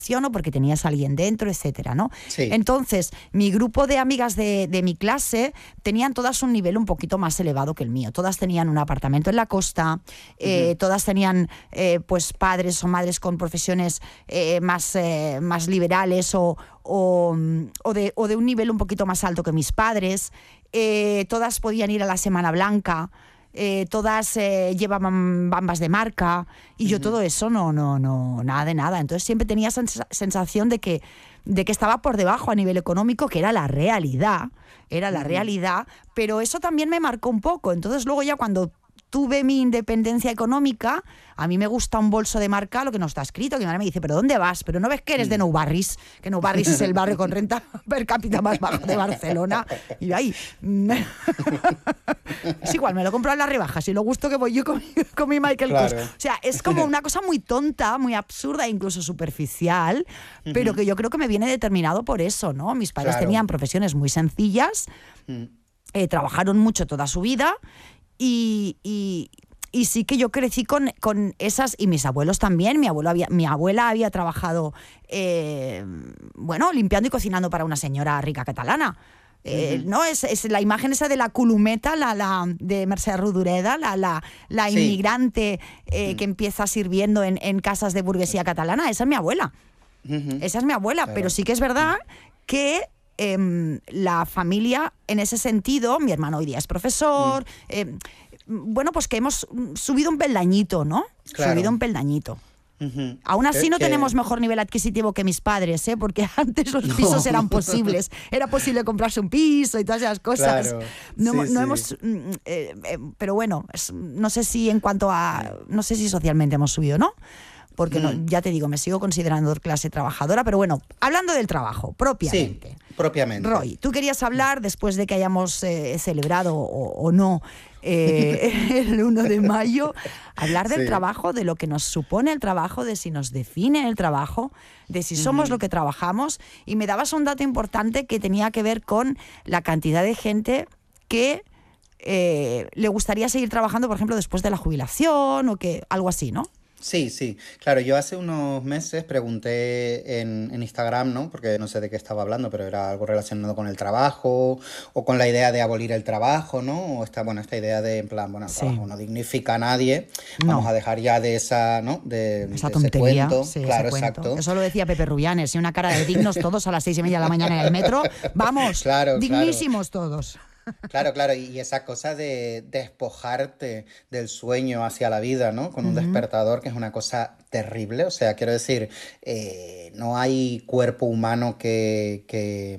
o porque tenías a alguien dentro, etcétera, ¿no? Sí. Entonces, mi grupo de amigas de mi clase tenían todas un nivel un poquito más elevado que el mío. Todas tenían un apartamento en la costa, todas tenían pues padres o madres con profesiones más liberales o de un nivel un poquito más alto que mis padres. Todas podían ir a la Semana Blanca. Todas llevaban bambas de marca y yo todo eso no, nada de nada. Entonces siempre tenía esa sensación de que estaba por debajo a nivel económico, que era la realidad, pero eso también me marcó un poco. Entonces luego ya cuando tuve mi independencia económica, a mí me gusta un bolso de marca, lo que no está escrito, que mi madre me dice, ¿pero dónde vas? ¿Pero no ves que eres de Nou Barris? Que Nou Barris es el barrio con renta per cápita más bajo de Barcelona. Y yo ahí... es igual, me lo compro en las rebajas y lo gusto que voy yo con mi Michael Kors. O sea, es como una cosa muy tonta, muy absurda e incluso superficial, pero que yo creo que me viene determinado por eso, ¿no? Mis padres tenían profesiones muy sencillas, trabajaron mucho toda su vida. Y sí que yo crecí con esas, y mis abuelos también. Mi abuela había trabajado, limpiando y cocinando para una señora rica catalana. ¿No? Es la imagen esa de la culumeta, la de Mercè Rodoreda, la inmigrante que empieza sirviendo en casas de burguesía catalana. Esa es mi abuela. Esa es mi abuela, claro. Pero sí que es verdad que la familia, en ese sentido, mi hermano hoy día es profesor, pues que hemos subido un peldañito, ¿no? Claro. Subido un peldañito. Aún así no tenemos mejor nivel adquisitivo que mis padres, porque antes los pisos eran posibles. Era posible comprarse un piso y todas esas cosas. Claro. No hemos... pero bueno, no sé si en cuanto a... No sé si socialmente hemos subido, ¿no? Porque ya te digo, me sigo considerando clase trabajadora, pero bueno, hablando del trabajo, propiamente. Sí, propiamente. Roy, tú querías hablar, después de que hayamos celebrado o no el 1 de mayo, hablar del trabajo, de lo que nos supone el trabajo, de si nos define el trabajo, de si somos lo que trabajamos, y me dabas un dato importante que tenía que ver con la cantidad de gente que le gustaría seguir trabajando, por ejemplo, después de la jubilación o que algo así, ¿no? Sí, claro, yo hace unos meses pregunté en Instagram, ¿no? Porque no sé de qué estaba hablando, pero era algo relacionado con el trabajo o con la idea de abolir el trabajo, ¿no? O esta idea de, en plan, el trabajo no dignifica a nadie, vamos a dejar ya de esa, ¿no? De esa tontería, ese cuento. Sí, claro, ese exacto. Cuento. Eso lo decía Pepe Rubianes, y una cara de dignos todos a las 6:30 de la mañana en el metro, vamos, dignísimos todos. Claro, y esa cosa de despojarte del sueño hacia la vida, ¿no? Con un despertador, que es una cosa terrible. O sea, quiero decir, no hay cuerpo humano que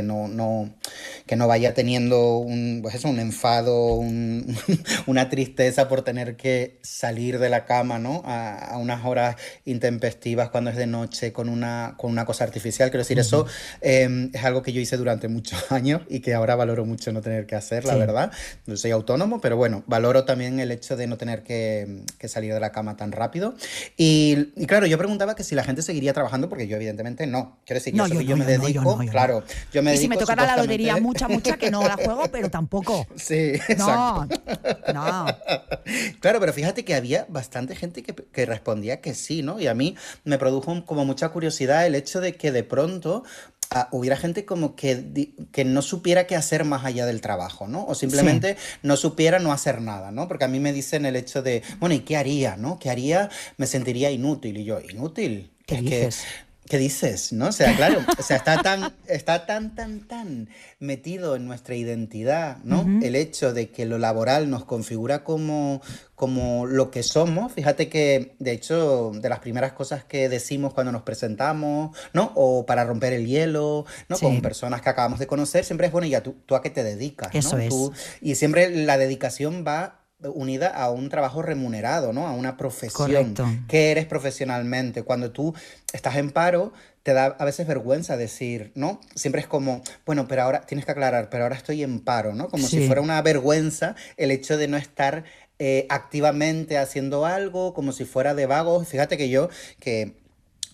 no vaya teniendo un enfado, una tristeza por tener que salir de la cama, ¿no? A unas horas intempestivas cuando es de noche con una cosa artificial. Quiero decir, eso es algo que yo hice durante muchos años y que ahora valoro mucho no tener que hacer, la verdad. No soy autónomo, pero bueno, valoro también el hecho de no tener que salir de la cama tan rápido. Y claro, yo preguntaba que si la gente seguiría trabajando, porque yo evidentemente no. Quiero decir, yo me dedico, claro, yo me dedico. Y si me tocara la lotería mucha, que no la juego, pero tampoco. Sí, exacto. No. Claro, pero fíjate que había bastante gente que respondía que sí, ¿no? Y a mí me produjo como mucha curiosidad el hecho de que de pronto hubiera gente como que no supiera qué hacer más allá del trabajo, ¿no? O simplemente no supiera no hacer nada, ¿no? Porque a mí me dicen el hecho de, bueno, ¿y qué haría, no? ¿Qué haría? Me sentiría inútil. Y yo, ¿inútil? ¿Qué dices? ¿Qué dices? ¿No? O sea, claro, está tan metido en nuestra identidad, ¿no? El hecho de que lo laboral nos configura como lo que somos. Fíjate que, de hecho, de las primeras cosas que decimos cuando nos presentamos, ¿no? O para romper el hielo, ¿no? Con personas que acabamos de conocer, siempre es, bueno, ¿y tú a qué te dedicas? Eso ¿no? es. Y siempre la dedicación va unida a un trabajo remunerado, ¿no? A una profesión. Correcto. ¿Qué eres profesionalmente? Cuando tú estás en paro, te da a veces vergüenza decir, ¿no? Siempre es como, bueno, pero ahora tienes que aclarar, pero ahora estoy en paro, ¿no? Como si fuera una vergüenza el hecho de no estar activamente haciendo algo, como si fuera de vagos. Fíjate que yo, que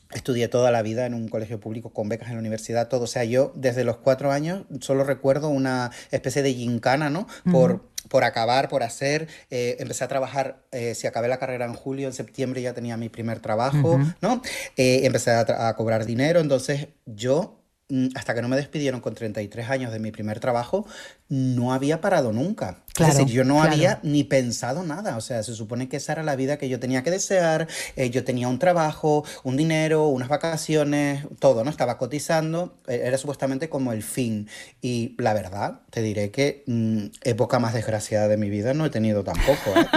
Estudié toda la vida en un colegio público con becas en la universidad, todo. O sea, yo desde los 4 años solo recuerdo una especie de gincana, ¿no? Ujú, Por acabar, por hacer. Empecé a trabajar, si acabé la carrera en julio, en septiembre ya tenía mi primer trabajo, ujú. ¿no? Empecé a cobrar dinero, entonces yo, hasta que no me despidieron con 33 años de mi primer trabajo, no había parado nunca. Es decir, Claro, yo no claro. había ni pensado nada. O sea, se supone que esa era la vida que yo tenía que desear. Yo tenía un trabajo, un dinero, unas vacaciones, todo, ¿no? Estaba cotizando. Era supuestamente como el fin. Y la verdad, te diré que época más desgraciada de mi vida no he tenido tampoco, ¿eh?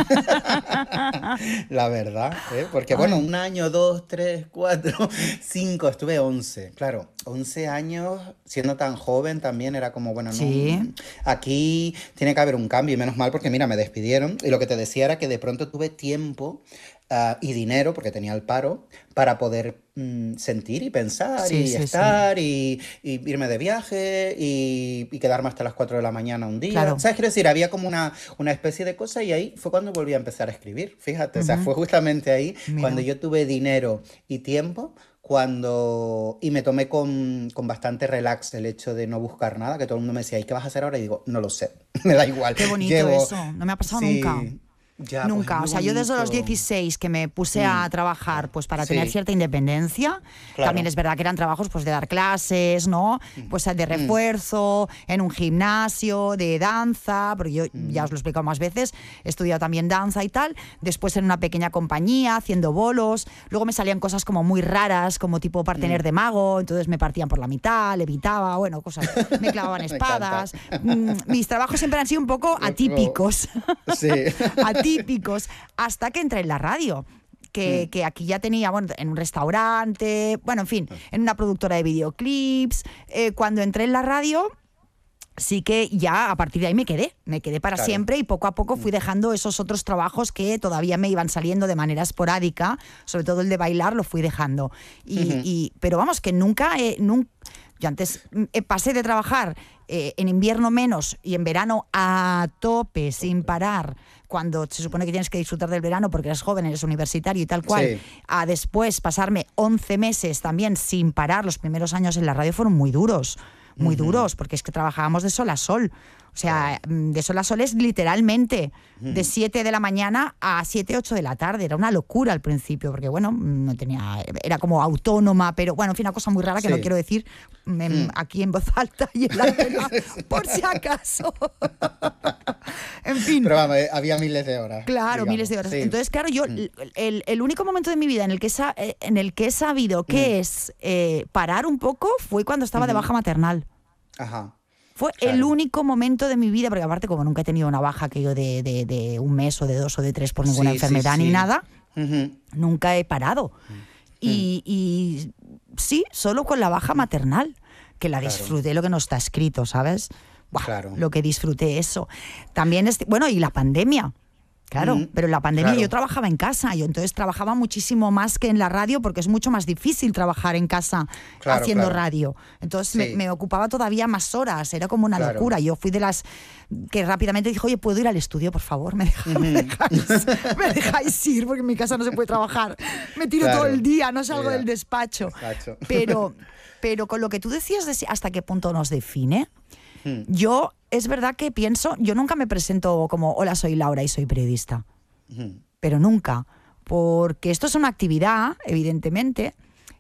La verdad, ¿eh? Porque bueno, Ay, un año, dos, tres, cuatro, cinco, estuve 11. Claro, 11 años siendo tan joven también era como, bueno, no, sí, aquí tiene que haber un cambio y menos mal porque mira, me despidieron y lo que te decía era que de pronto tuve tiempo y dinero, porque tenía el paro, para poder sentir y pensar sí, y sí, sí. estar y irme de viaje y quedarme hasta las 4 de la mañana un día. Claro. ¿Sabes? Quiero decir, había como una especie de cosa y ahí fue cuando volví a empezar a escribir. Fíjate, o sea, Ujú. fue justamente ahí cuando Mira. yo tuve dinero y tiempo. Y me tomé con bastante relax el hecho de no buscar nada, que todo el mundo me decía, ¿y qué vas a hacer ahora? Y digo, no lo sé, me da igual. Qué bonito Llevo, eso. No me ha pasado nunca. sí, ya, pues es Nunca, muy o sea, yo desde los bonito. 16 que me puse Mm, a trabajar pues para tener sí, cierta independencia, también claro. es verdad que eran trabajos pues de dar clases, ¿no? Pues de Mm, refuerzo, en un gimnasio, de danza, porque yo ya os mm, lo he explicado más veces, he estudiado también danza y tal, después en una pequeña compañía haciendo bolos, luego me salían cosas como muy raras, como tipo partener mm. de mago, entonces me partían por la mitad, levitaba, bueno, cosas, me clavaban Me encanta. espadas. Mis trabajos siempre han sido un poco atípicos. Sí. Atípicos, hasta que entré en la radio. Que, Mm, que aquí ya tenía, bueno, en un restaurante, bueno, en fin, en una productora de videoclips. Cuando entré en la radio, sí que ya a partir de ahí me quedé para claro. siempre y poco a poco fui Mm, dejando esos otros trabajos que todavía me iban saliendo de manera esporádica, sobre todo el de bailar lo fui dejando. ujú, Pero vamos, que nunca, yo antes pasé de trabajar en invierno menos y en verano a tope, sin tope. parar, cuando se supone que tienes que disfrutar del verano porque eres joven, eres universitario y tal cual, Sí. a después pasarme 11 meses también sin parar. Los primeros años en la radio fueron muy Ujú, duros, porque es que trabajábamos de sol a sol. O claro. sea, de sol a sol es literalmente de Ujú, 7 de la mañana a 7 8 de la tarde. Era una locura al principio, porque bueno, no tenía, era como autónoma, pero bueno, en fin, una cosa muy rara que no sí. quiero decir Mm. aquí en voz alta y en la antena, por si acaso. En fin, Pero vamos, había miles de horas, claro, miles digamos. de horas. Sí. Entonces, claro, yo Mm, el único momento de mi vida en el que he sabido mm, qué es parar un poco fue cuando estaba de ujú. baja maternal. Ajá, Fue el claro. único momento de mi vida, porque aparte como nunca he tenido una baja que yo de un mes o de 2 o de 3 por ninguna Sí, sí, enfermedad ni sí. nada, Ujú, nunca he parado. mm, Y sí, solo con la baja maternal, que la claro, disfruté lo que no está escrito, ¿sabes? Buah, claro. lo que disfruté eso. También, bueno, y la pandemia. Claro, Mm, pero en la pandemia yo claro, trabajaba en casa, yo entonces trabajaba muchísimo más que en la radio porque es mucho más difícil trabajar en casa claro, haciendo claro. radio. Entonces Sí, me ocupaba todavía más horas, era como una claro. locura. Yo fui de las que rápidamente dijo, oye, ¿puedo ir al estudio, por favor? Ujú. Me dejáis ir porque en mi casa no se puede trabajar. Me tiro todo el Claro. día, no salgo del Ya, despacho. despacho. Pero, pero con lo que tú decías de hasta qué punto nos define, Mm, yo es verdad que pienso, yo nunca me presento como, hola, soy Laura y soy periodista, ujú, pero nunca, porque esto es una actividad, evidentemente.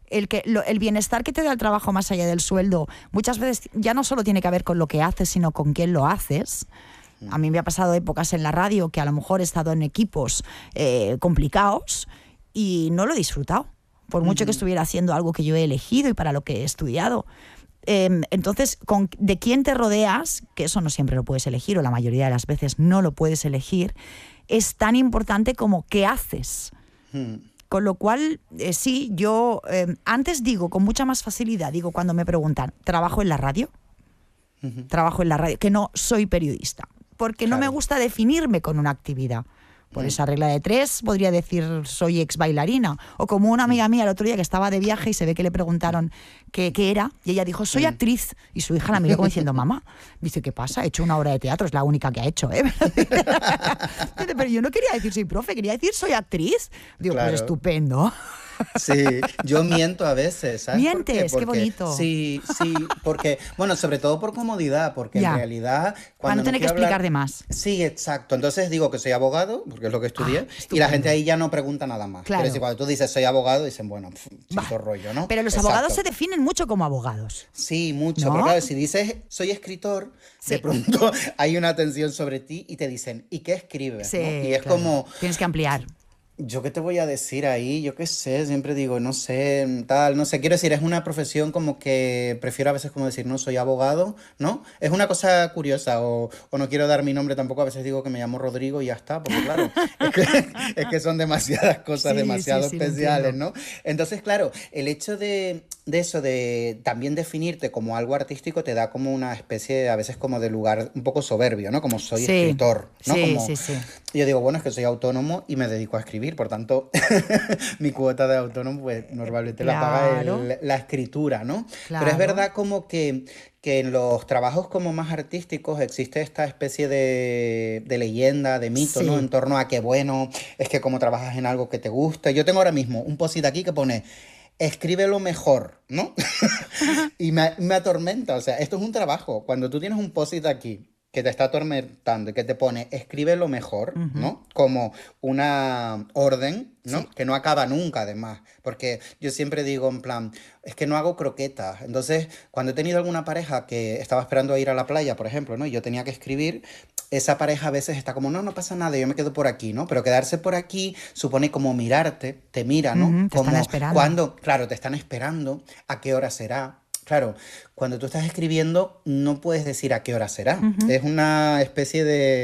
El bienestar que te da el trabajo más allá del sueldo muchas veces ya no solo tiene que ver con lo que haces, sino con quién lo haces. A mí me ha pasado épocas en la radio que a lo mejor he estado en equipos complicados y no lo he disfrutado, por mucho que ujú, estuviera haciendo algo que yo he elegido y para lo que he estudiado. Entonces, de quién te rodeas, que eso no siempre lo puedes elegir, o la mayoría de las veces no lo puedes elegir, es tan importante como qué haces. ujú, Con lo cual, sí, yo antes digo con mucha más facilidad, digo cuando me preguntan, ¿trabajo en la radio? ujú. Trabajo en la radio, que no soy periodista, porque no me Claro. gusta definirme con una actividad. Por Mm, esa regla de 3 podría decir soy ex bailarina. O como una amiga mía el otro día que estaba de viaje y se ve que le preguntaron qué era, y ella dijo, soy mm. actriz. Y su hija la miró como diciendo, mamá, dice, ¿qué pasa? He hecho una obra de teatro, es la única que ha hecho, ¿eh? Dice, pero yo no quería decir soy profe, quería decir soy actriz. Digo, pues Claro. estupendo. Sí, yo miento a veces, ¿sabes por qué? Mientes, qué Porque bonito. sí, sí, porque, bueno, sobre todo por comodidad, porque en Ya, realidad para no cuando no tener que quiero explicar hablar, de más. sí, exacto. Entonces digo que soy abogado, porque es lo que Ah, estudié, y la gente estupendo. ahí ya no pregunta nada más. Quiero decir, Claro. cuando tú dices soy abogado, dicen, bueno, Va. chito rollo, ¿no? Pero los abogados Exacto. se definen mucho como abogados, Sí, mucho, pero ¿no? claro, si dices soy escritor, de Sí, pronto hay una atención sobre ti y te dicen, ¿y qué escribes? ¿No? Y sí, es claro. como, Tienes que ampliar. yo qué te voy a decir ahí, yo qué sé, siempre digo, no sé, tal, no sé, quiero decir, es una profesión como que prefiero a veces como decir, no, soy abogado, ¿no? Es una cosa curiosa, o no quiero dar mi nombre tampoco, a veces digo que me llamo Rodrigo y ya está, porque claro, es que, es que son demasiadas cosas Sí, sí, demasiado sí, lo especiales, entiendo. ¿no? Entonces, claro, el hecho de eso, de también definirte como algo artístico, te da como una especie, a veces como de lugar un poco soberbio, ¿no? Como soy Sí, escritor, ¿no? sí, Como sí, sí. yo digo, bueno, es que soy autónomo y me dedico a escribir, por tanto, mi cuota de autónomo, pues normalmente la paga Claro, la escritura, ¿no? Pero es claro. verdad como que en los trabajos como más artísticos existe esta especie de leyenda, de mito, ¿no? En Sí. torno a que, bueno, es que como trabajas en algo que te gusta. Yo tengo ahora mismo un post-it aquí que pone, escribe lo mejor, ¿no? Y me atormenta, o sea, esto es un trabajo. Cuando tú tienes un post-it aquí que te está atormentando y que te pone escribe lo mejor, Ujú. ¿no? Como una orden, ¿no? Sí. Que no acaba nunca, además. Porque yo siempre digo en plan, es que no hago croquetas. Entonces, cuando he tenido alguna pareja que estaba esperando a ir a la playa, por ejemplo, ¿no? Y yo tenía que escribir, esa pareja a veces está como, no, no pasa nada, yo me quedo por aquí, ¿no? Pero quedarse por aquí supone como mirarte, te mira, ¿no? Ujú, te están Como esperando. cuando, claro, te están esperando, a qué hora será. Claro, cuando tú estás escribiendo no puedes decir a qué hora será. Ujú. Es una especie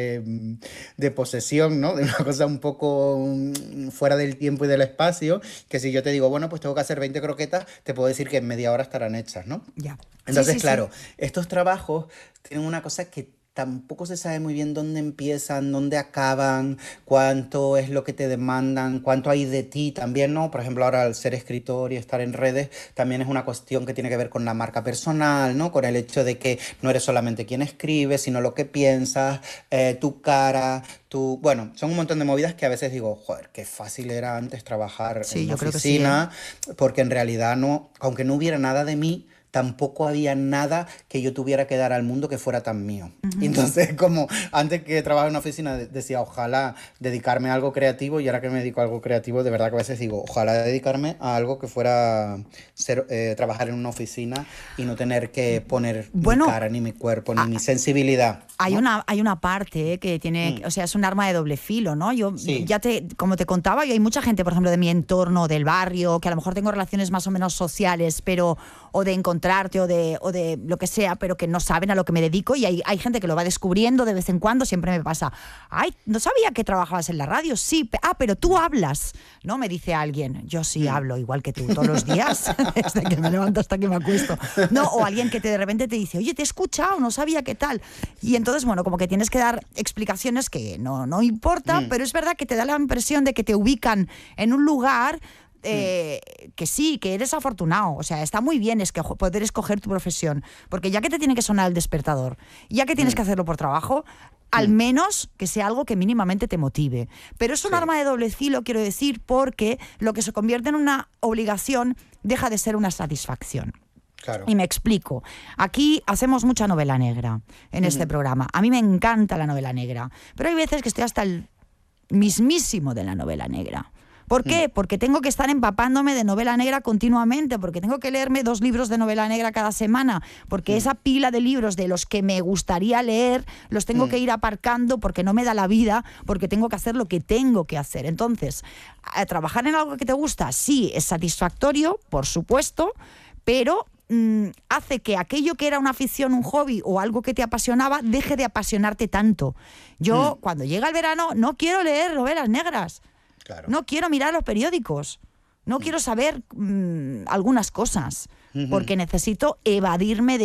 de posesión, ¿no? De una cosa un poco fuera del tiempo y del espacio, que si yo te digo, bueno, pues tengo que hacer 20 croquetas, te puedo decir que en media hora estarán hechas, ¿no? Ya. Sí, Entonces, sí, sí. claro, estos trabajos tienen una cosa que tampoco se sabe muy bien dónde empiezan, dónde acaban, cuánto es lo que te demandan, cuánto hay de ti también, ¿no? Por ejemplo, ahora al ser escritor y estar en redes, también es una cuestión que tiene que ver con la marca personal, ¿no? Con el hecho de que no eres solamente quien escribe, sino lo que piensas, tu cara, tu... Bueno, son un montón de movidas que a veces digo, joder, qué fácil era antes trabajar en Sí, una yo creo que sí, ¿eh? oficina, porque en realidad no, aunque no hubiera nada de mí, tampoco había nada que yo tuviera que dar al mundo que fuera tan mío. Y Ujú. entonces, como antes que trabajaba en una oficina, decía, ojalá dedicarme a algo creativo, y ahora que me dedico a algo creativo, de verdad que a veces digo, ojalá dedicarme a algo que fuera trabajar en una oficina y no tener que poner mi Bueno, cara, ni mi cuerpo, ni a- mi sensibilidad, ¿no? hay una parte que tiene, Mm, o sea, es un arma de doble filo, ¿no? Yo sí, ya como te contaba, yo hay mucha gente, por ejemplo, de mi entorno, del barrio, que a lo mejor tengo relaciones más o menos sociales, pero, o de encontrarte, o de lo que sea, pero que no saben a lo que me dedico, y hay gente que lo va descubriendo de vez en cuando, siempre me pasa, ay, no sabía que trabajabas en la radio, sí, pero tú hablas, ¿no? Me dice alguien, yo sí mm, hablo, igual que tú, todos los días, desde que me levanto hasta que me acuesto, ¿no? O alguien que de repente te dice, oye, te he escuchado, no sabía qué tal. Y entonces, bueno, como que tienes que dar explicaciones que no importa, mm, pero es verdad que te da la impresión de que te ubican en un lugar mm, que sí, que eres afortunado. O sea, está muy bien poder escoger tu profesión, porque ya que te tiene que sonar el despertador, ya que tienes mm, que hacerlo por trabajo, al mm, menos que sea algo que mínimamente te motive. Pero es un sí, arma de doble filo, quiero decir, porque lo que se convierte en una obligación deja de ser una satisfacción. claro. Y me explico. Aquí hacemos mucha novela negra en este Ujú, programa. A mí me encanta la novela negra, pero hay veces que estoy hasta el mismísimo de la novela negra. ¿Por mm, qué? Porque tengo que estar empapándome de novela negra continuamente, porque tengo que leerme 2 libros de novela negra cada semana, porque mm, esa pila de libros de los que me gustaría leer los tengo que mm, ir aparcando porque no me da la vida, porque tengo que hacer lo que tengo que hacer. Entonces, trabajar en algo que te gusta, sí, es satisfactorio, por supuesto, pero hace que aquello que era una afición, un hobby o algo que te apasionaba, deje de apasionarte tanto. mm, Yo, cuando llega el verano, no quiero leer novelas negras. claro. No quiero mirar los periódicos. No Mm, quiero saber algunas cosas. ujú, Porque necesito evadirme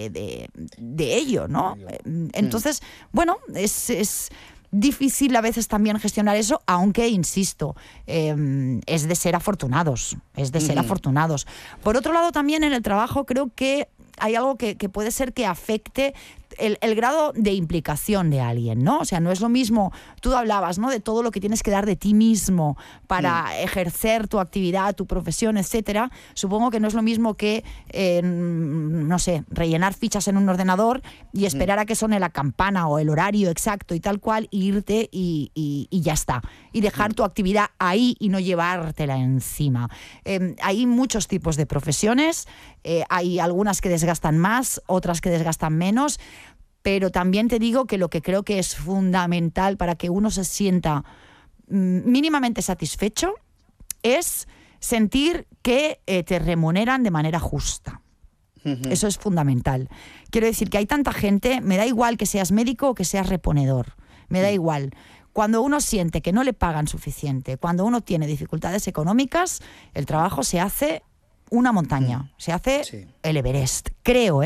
de ello, ¿no? yo, mm, Entonces, bueno, es difícil a veces también gestionar eso, aunque, insisto, es de ser afortunados. Es de ser ujú, afortunados. Por otro lado, también en el trabajo creo que hay algo que puede ser que afecte el grado de implicación de alguien, ¿no? O sea, no es lo mismo, tú hablabas, ¿no?, de todo lo que tienes que dar de ti mismo para ejercer tu actividad, tu profesión, etcétera. Supongo que no es lo mismo que, no sé, rellenar fichas en un ordenador y esperar a que suene la campana o el horario exacto y tal cual, y irte y ya está. Y dejar tu actividad ahí y no llevártela encima. Hay muchos tipos de profesiones, hay algunas que desgastan más, otras que desgastan menos, pero también te digo que lo que creo que es fundamental para que uno se sienta mínimamente satisfecho es sentir que te remuneran de manera justa. Eso es fundamental. Quiero decir que hay tanta gente, me da igual que seas médico o que seas reponedor, me da igual. Cuando uno siente que no le pagan suficiente, cuando uno tiene dificultades económicas, el trabajo se hace una montaña, se hace el Everest. Creo.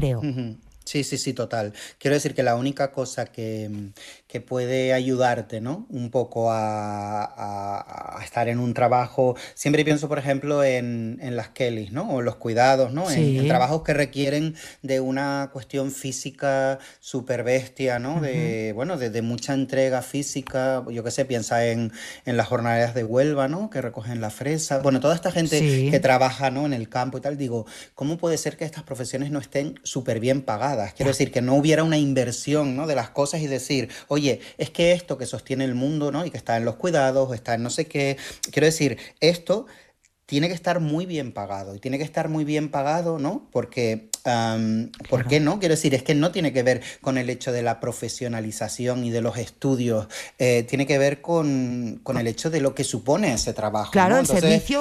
Sí, total. Quiero decir que la única cosa que puede ayudarte, ¿no?, un poco a estar en un trabajo, siempre pienso, por ejemplo, en las Kellys, ¿no?, o los cuidados, ¿no?, en trabajos que requieren de una cuestión física súper bestia, ¿no?, de mucha entrega física. Yo qué sé, piensa en las jornadas de Huelva, ¿no?, que recogen la fresa. Bueno, toda esta gente que trabaja, ¿no?, en el campo y tal, digo, ¿cómo puede ser que estas profesiones no estén súper bien pagadas? Quiero decir, que no hubiera una inversión, ¿no?, de las cosas y decir, oye, es que esto que sostiene el mundo, ¿no?, y que está en los cuidados, está en no sé qué, quiero decir, esto tiene que estar muy bien pagado, y tiene que estar muy bien pagado, ¿no?, porque, ¿por qué no? Quiero decir, es que no tiene que ver con el hecho de la profesionalización y de los estudios, tiene que ver con el hecho de lo que supone ese trabajo, claro, ¿no? el servicio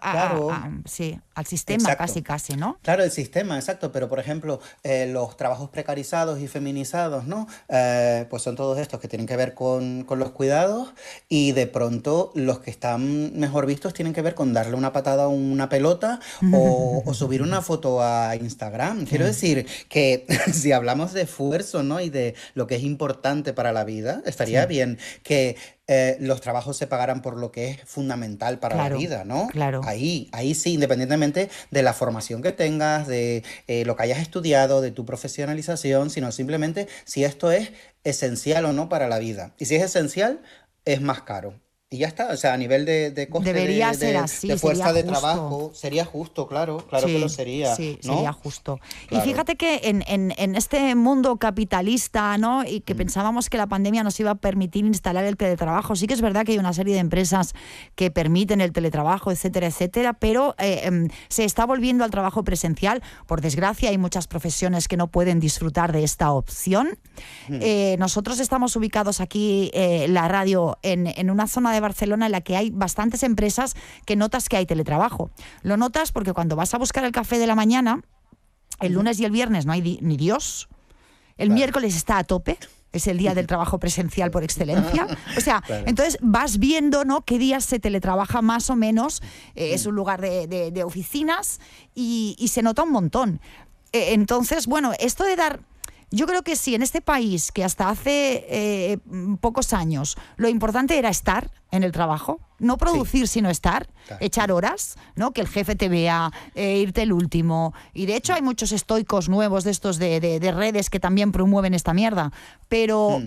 Sí, al sistema, exacto. casi, ¿no? Claro, el sistema, exacto, pero por ejemplo, los trabajos precarizados y feminizados, ¿no? Pues son todos estos que tienen que ver con los cuidados, y de pronto los que están mejor vistos tienen que ver con darle una patada a una pelota o subir una foto a Instagram. Quiero decir que si hablamos de esfuerzo, ¿no?, y de lo que es importante para la vida, estaría bien que los trabajos se pagaran por lo que es fundamental para la vida, ¿no? Claro. Ahí sí, independientemente de la formación que tengas, de lo que hayas estudiado, de tu profesionalización, sino simplemente si esto es esencial o no para la vida. Y si es esencial, es más caro. Y ya está, o sea, a nivel de coste Debería ser así, de fuerza sería de justo. trabajo, sería justo, claro que lo sería, Sí, ¿no? sería justo. Claro. Y fíjate que en este mundo capitalista, ¿no?, y que pensábamos que la pandemia nos iba a permitir instalar el teletrabajo, sí que es verdad que hay una serie de empresas que permiten el teletrabajo, etcétera, etcétera, pero se está volviendo al trabajo presencial. Por desgracia, hay muchas profesiones que no pueden disfrutar de esta opción. Nosotros estamos ubicados aquí, la radio, en una zona de Barcelona en la que hay bastantes empresas que notas que hay teletrabajo. Lo notas porque cuando vas a buscar el café de la mañana, el lunes y el viernes no hay ni Dios. El miércoles está a tope. Es el día del trabajo presencial por excelencia. O sea, entonces vas viendo, ¿no?, qué días se teletrabaja más o menos. Es un lugar de oficinas y se nota un montón. Entonces, bueno, esto de dar... Yo creo que sí, en este país, que hasta hace pocos años lo importante era estar en el trabajo, no producir, sino estar, echar horas, ¿no?, que el jefe te vea, irte el último. Y de hecho hay muchos estoicos nuevos de estos de redes que también promueven esta mierda. Pero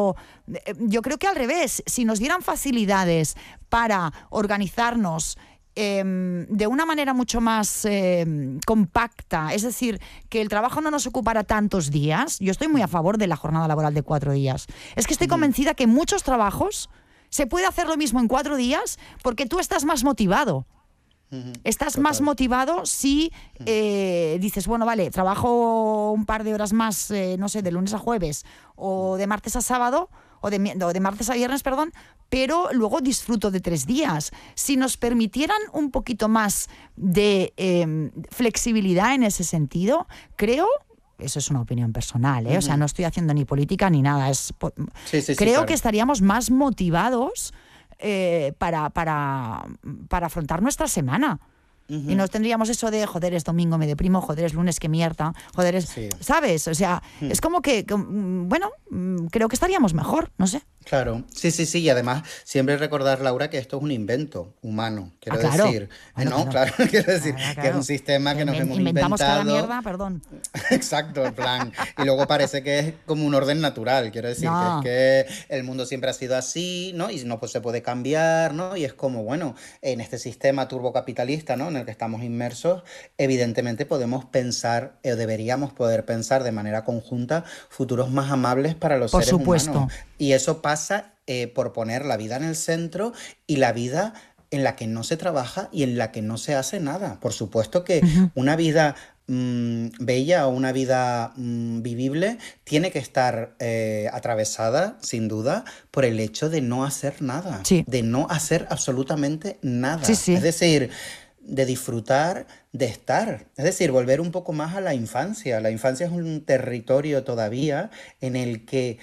yo creo que al revés, si nos dieran facilidades para organizarnos de una manera mucho más compacta, es decir, que el trabajo no nos ocupara tantos días. Yo estoy muy a favor de la jornada laboral de 4 días. Es que estoy convencida que en muchos trabajos se puede hacer lo mismo en 4 días porque tú estás más motivado. Estás más motivado si dices, bueno, vale, trabajo un par de horas más, no sé, de lunes a jueves o de martes a sábado, o de martes a viernes, perdón, pero luego disfruto de 3 días. Si nos permitieran un poquito más de flexibilidad en ese sentido, creo, eso es una opinión personal, o sea, no estoy haciendo ni política ni nada, creo que estaríamos más motivados para afrontar nuestra semana. Y no tendríamos eso de, joder, es domingo, me deprimo, joder, es lunes, qué mierda, joder, es... Sí. ¿Sabes? O sea, es como que, bueno, creo que estaríamos mejor, no sé. Claro, sí, sí, sí, y además siempre recordar, Laura, que esto es un invento humano, quiero Claro. decir, Bueno, no, claro. claro, quiero decir que es un Claro. sistema que nos hemos Inventamos cada inventado. mierda, perdón. Exacto, en plan, y luego parece que es como un orden natural, quiero decir, que es No, que el mundo siempre ha sido así, ¿no? Y no pues, se puede cambiar, ¿no? Y es como, bueno, en este sistema turbocapitalista, ¿no? En el que estamos inmersos, evidentemente podemos pensar, o deberíamos poder pensar de manera conjunta, futuros más amables para los por seres humanos. supuesto. Y eso pasa por poner la vida en el centro y la vida en la que no se trabaja y en la que no se hace nada. Por supuesto que Ujú. una vida bella o una vida vivible tiene que estar atravesada, sin duda, por el hecho de no hacer nada, Sí, de no hacer absolutamente sí, nada. Es sí. decir, de disfrutar, de estar. Es decir, volver un poco más a la infancia. La infancia es un territorio todavía en el que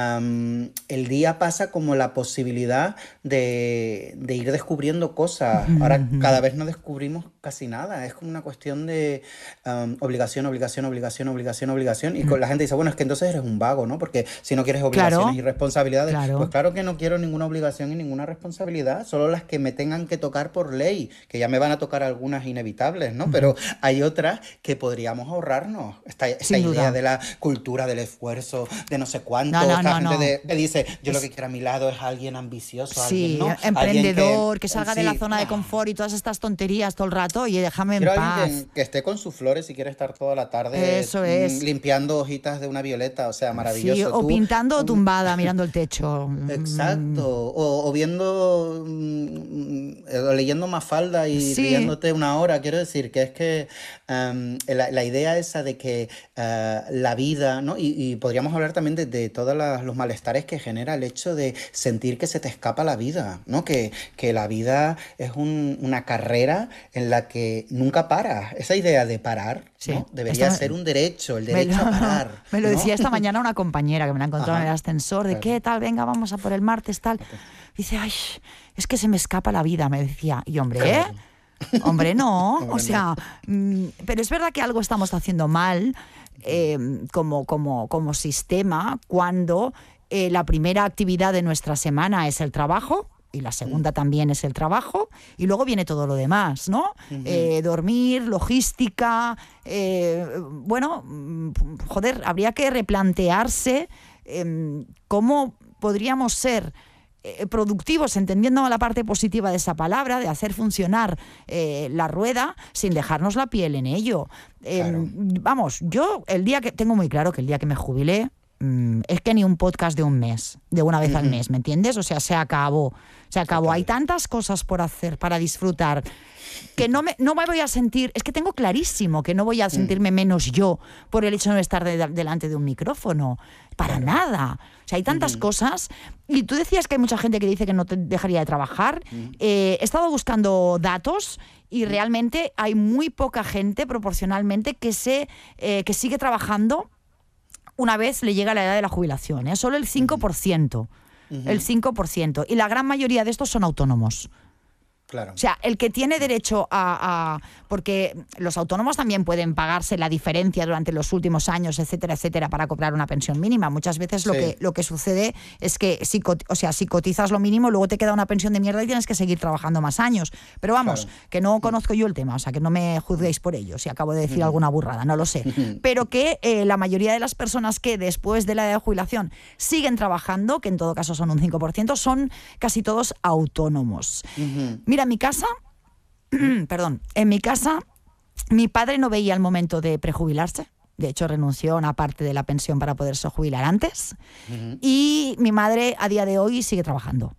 el día pasa como la posibilidad de ir descubriendo cosas. Ahora cada vez no descubrimos casi nada. Es como una cuestión de obligación, obligación, obligación, obligación, obligación. Y la gente dice, bueno, es que entonces eres un vago, ¿no? Porque si no quieres obligaciones Claro, y responsabilidades, pues claro. claro que no quiero ninguna obligación y ninguna responsabilidad, solo las que me tengan que tocar por ley, que ya me van a tocar algunas inevitables, ¿no? Pero hay otras que podríamos ahorrarnos. Esta Sin idea duda. de la cultura del esfuerzo, de no sé No, cuánto, no, esta no, gente no. que dice, yo lo Es, que quiero a mi lado es alguien ambicioso, alguien, sí, ¿no? Alguien emprendedor, que salga de la sí, zona de no. confort y todas estas tonterías todo el rato y déjame en Quiero a alguien paz. que esté con sus flores y quiere estar toda la tarde Eso es. limpiando hojitas de una violeta, o sea, Sí, maravilloso. o Tú, pintando o un, tumbada mirando el techo. exacto, o viendo, o leyendo Mafalda y Sí, riéndote una hora, quiero decir que es que la idea esa de que la vida, ¿no? Y podríamos hablar también de todos los malestares que genera el hecho de sentir que se te escapa la vida, ¿no? Que la vida es una carrera en la que nunca paras. Esa idea de parar, sí. ¿no? Debería ser un derecho, el Me lo, derecho a parar, me lo ¿no? decía esta mañana una compañera que me la encontró en el Ajá, ascensor, de claro. qué tal, venga, vamos a por el martes, tal. Dice, ay, es que se me escapa la vida, me decía. Y hombre, ¿eh? Claro. Hombre, no. O Bueno, sea, pero es verdad que algo estamos haciendo mal como sistema cuando la primera actividad de nuestra semana es el trabajo. Y la segunda también es el trabajo, y luego viene todo lo demás, ¿no? Dormir, logística, bueno, joder, habría que replantearse cómo podríamos ser productivos, entendiendo la parte positiva de esa palabra, de hacer funcionar la rueda sin dejarnos la piel en ello. claro. Vamos, yo tengo muy claro que el día que me jubilé, es que ni un podcast de un mes, de una vez al mes, ¿me entiendes? O sea, se acabó. Hay Total. tantas cosas por hacer, para disfrutar, que no me voy a sentir, es que tengo clarísimo que no voy a sentirme menos yo por el hecho de no estar delante de un micrófono, para Claro. nada. O sea, hay tantas cosas, y tú decías que hay mucha gente que dice que no te dejaría de trabajar. He estado buscando datos y realmente hay muy poca gente proporcionalmente que sigue trabajando una vez le llega la edad de la jubilación, ¿eh? Solo el 5%. El 5%. Y la gran mayoría de estos son autónomos. Claro. O sea, el que tiene derecho porque los autónomos también pueden pagarse la diferencia durante los últimos años, etcétera, etcétera, para cobrar una pensión mínima. Muchas veces Sí. lo que sucede es que si cotizas lo mínimo, luego te queda una pensión de mierda y tienes que seguir trabajando más años. Pero vamos, Claro. que no conozco yo el tema, o sea, que no me juzguéis por ello, si acabo de decir alguna burrada, no lo sé. Pero que la mayoría de las personas que después de la edad de jubilación siguen trabajando, que en todo caso son un 5%, son casi todos autónomos. Mira, en mi casa, en mi casa, mi padre no veía el momento de prejubilarse. De hecho, renunció a una parte de la pensión para poderse jubilar antes. Y mi madre, a día de hoy, sigue trabajando.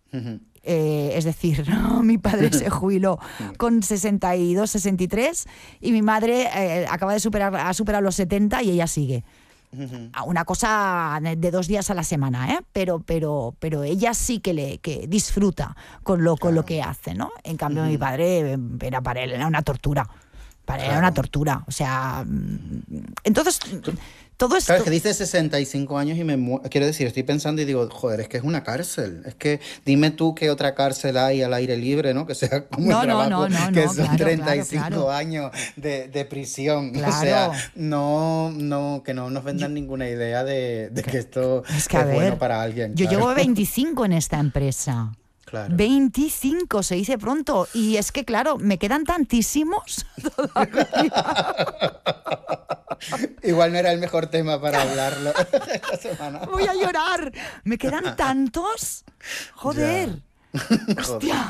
Es decir, mi padre se jubiló con 62, 63 y mi madre ha superado los 70 y ella sigue. Una cosa de 2 días a la semana, ¿eh? Pero ella sí que disfruta con lo que hace, ¿no? En cambio, mi padre, para él era una tortura. Para él era una tortura. O sea, entonces, Todo esto... Claro, es que dice 65 años y quiero decir, estoy pensando y digo, joder, es que es una cárcel. Es que dime tú qué otra cárcel hay al aire libre, ¿no? Que sea como el trabajo, que son claro, 35 años de prisión. Claro. O sea, que no nos vendan ninguna idea de que esto es que, a ver, bueno para alguien. Yo claro. llevo 25 en esta empresa. Claro. 25, se dice pronto. Y es que, claro, me quedan tantísimos todavía. Igual no era el mejor tema para hablarlo esta semana. Voy a llorar. Me quedan tantos. Joder. Hostia.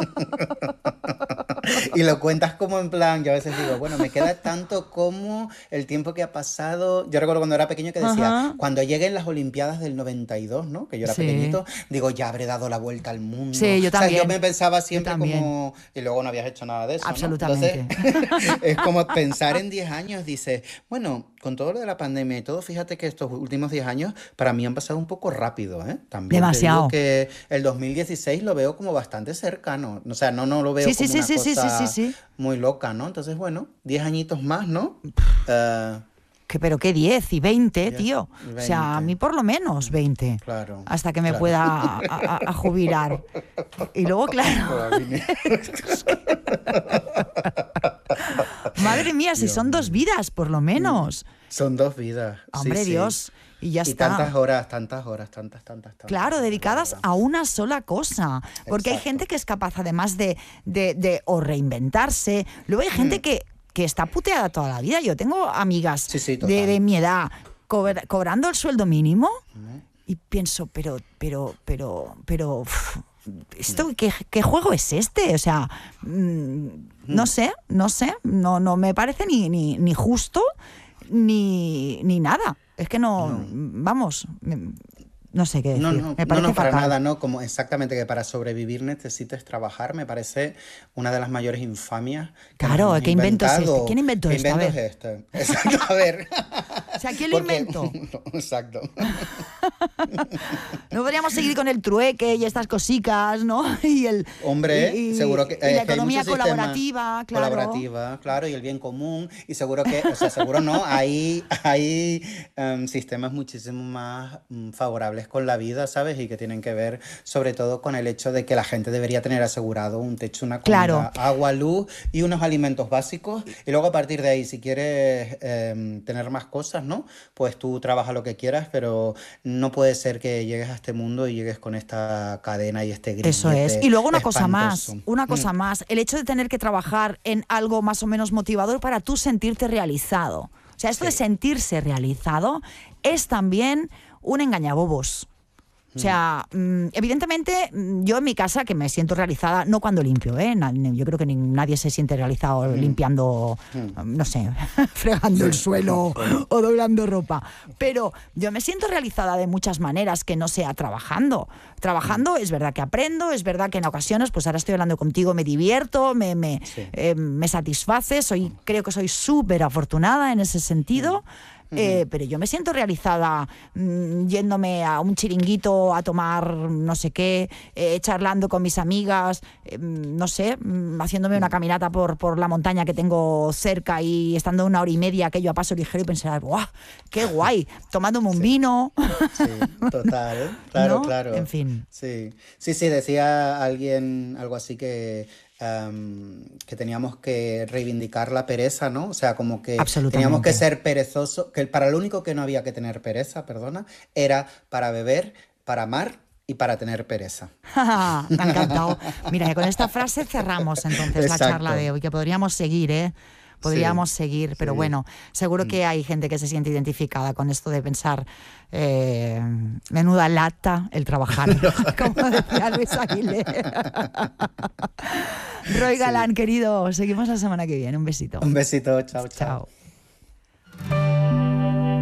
Y lo cuentas como en plan, yo a veces digo, bueno, me queda tanto como el tiempo que ha pasado. Yo recuerdo cuando era pequeño que decía, cuando lleguen las Olimpiadas del 92, ¿no? Que yo era pequeñito, digo, ya habré dado la vuelta al mundo. Sí, yo también. O sea, yo me pensaba siempre como... Y luego no habías hecho nada de eso, absolutamente. ¿no? Entonces, es como pensar en 10 años, dices, bueno, con todo lo de la pandemia y todo, fíjate que estos últimos 10 años para mí han pasado un poco rápido, ¿eh? También demasiado. te digo que el 2016 lo veo como bastante cercano. O sea, no lo veo como una cosa muy loca, ¿no? Entonces, bueno, 10 añitos más, ¿no? Pero qué 10 y 20, 10, tío. 20. O sea, a mí por lo menos 20. Claro. Hasta que me pueda a jubilar. Y luego, claro... Madre mía, si son 2 vidas, por lo menos. Son 2 vidas. Hombre, sí, Dios. Y ya y está. Tantas horas. Claro, dedicadas a una sola cosa. Porque hay gente que es capaz, además de o reinventarse. Luego hay gente que está puteada toda la vida. Yo tengo amigas de mi edad cobrando el sueldo mínimo y pienso, pero ¿esto qué juego es este? O sea, no sé, no me parece ni justo ni nada. Es que no, vamos, no sé qué decir. Me parece para fatal. nada, ¿no? Como exactamente que para sobrevivir necesites trabajar, me parece una de las mayores infamias. Claro, ¿qué invento es este? ¿Quién inventó esto? ¿Qué invento es este? Exacto, a ver. O sea, ¿quién lo inventó? Exacto. No podríamos seguir con el trueque y estas cositas, ¿no? Hombre, seguro que... Y la economía colaborativa, claro. Colaborativa, claro, y el bien común. Y seguro que, o sea, seguro no, hay sistemas muchísimo más favorables con la vida, ¿sabes? Y que tienen que ver sobre todo con el hecho de que la gente debería tener asegurado un techo, una comida, agua, luz y unos alimentos básicos. Y luego a partir de ahí, si quieres tener más cosas, ¿no? Pues tú trabaja lo que quieras, pero no puede ser que llegues a este mundo y llegues con esta cadena y este grillete. Eso es. Y luego una cosa espantoso. más, el hecho de tener que trabajar en algo más o menos motivador para tú sentirte realizado. O sea, esto de sentirse realizado es también un engañabobos. O sea, evidentemente yo en mi casa que me siento realizada, no cuando limpio, ¿eh? Yo creo que nadie se siente realizado limpiando, no sé, fregando el suelo o doblando ropa. Pero yo me siento realizada de muchas maneras que no sea trabajando. Trabajando es verdad que aprendo, es verdad que en ocasiones, pues ahora estoy hablando contigo, me divierto, me satisface, creo que soy súper afortunada en ese sentido. Pero yo me siento realizada yéndome a un chiringuito a tomar no sé qué, charlando con mis amigas, no sé, haciéndome una caminata por la montaña que tengo cerca y estando 1 hora y media aquello a paso ligero y pensar, ¡guau! ¡Qué guay! Tomándome un vino. Sí, total. Claro, ¿no? claro. En fin. Sí, decía alguien algo así que teníamos que reivindicar la pereza, ¿no? O sea, como que teníamos que ser perezosos, que para lo único que no había que tener pereza, era para beber, para amar y para tener pereza. Me ha encantado. Mira, con esta frase cerramos entonces la charla de hoy, que podríamos seguir, ¿eh? Podríamos seguir, pero bueno, seguro que hay gente que se siente identificada con esto de pensar menuda lata el trabajar, como decía Luis Aguilera. Roy Galán, querido, seguimos la semana que viene. Un besito. Un besito, chao, chao.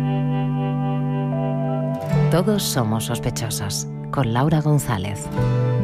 Todos somos sospechosas, con Laura González.